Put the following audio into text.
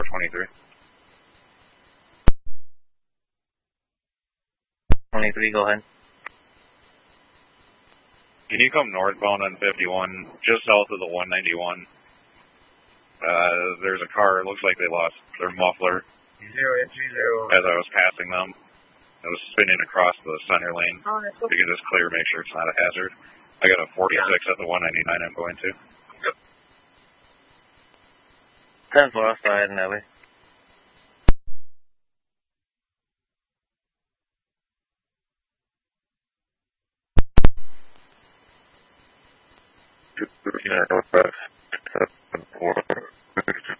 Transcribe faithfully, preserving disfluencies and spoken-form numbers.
twenty-three. twenty-three, go ahead. Can you come northbound on fifty-one, just south of the one ninety-one? Uh, there's a car, it looks like they lost their muffler. Zero eight three zero. As I was passing them, I was spinning across the center lane. Oh, that's okay. You can just clear, make sure it's not a hazard. I got a forty-six yeah. at the one ninety-nine I'm going to. ten four, I'll start heading that way. Yeah,